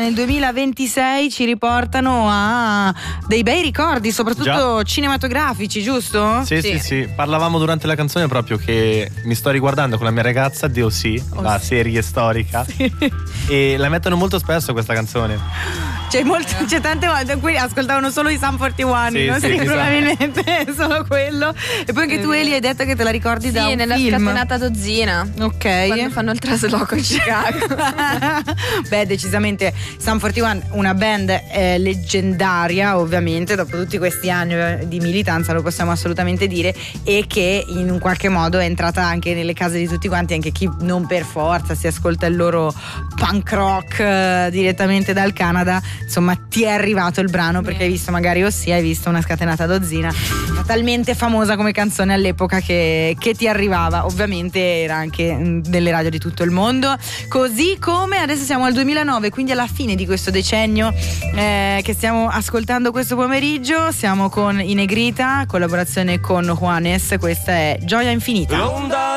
nel 2026 ci riportano a dei bei ricordi, soprattutto cinematografici, giusto? Sì. Parlavamo durante la canzone proprio che mi sto riguardando con la mia ragazza DOC, la serie storica, e la mettono molto spesso questa canzone. C'è tante volte qui ascoltavano solo i Sum 41, probabilmente solo quello. E poi anche tu, Eli, hai detto che te la ricordi da un film. Sì, nella scatenata dozzina. Ok. Quando fanno il trasloco a Chicago. Beh, decisamente Sum 41, una band leggendaria, ovviamente, dopo tutti questi anni di militanza, lo possiamo assolutamente dire, e che in un qualche modo è entrata anche nelle case di tutti quanti, anche chi non per forza si ascolta il loro punk rock direttamente dal Canada. Insomma, ti è arrivato il brano perché hai visto magari hai visto Una scatenata dozzina, talmente famosa come canzone all'epoca che ti arrivava. Ovviamente era anche nelle radio di tutto il mondo, così come adesso siamo al 2009, quindi alla fine di questo decennio che stiamo ascoltando questo pomeriggio. Siamo con I Negrita, collaborazione con Juanes, questa è Gioia Infinita.